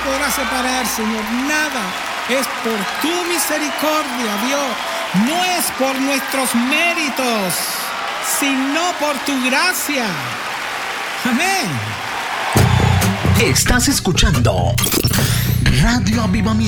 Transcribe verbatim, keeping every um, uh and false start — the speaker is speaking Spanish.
podrá separar, Señor. Nada. Es por tu misericordia, Dios. No es por nuestros méritos, sino por tu gracia. Amén. Estás escuchando Radio Avivamiento.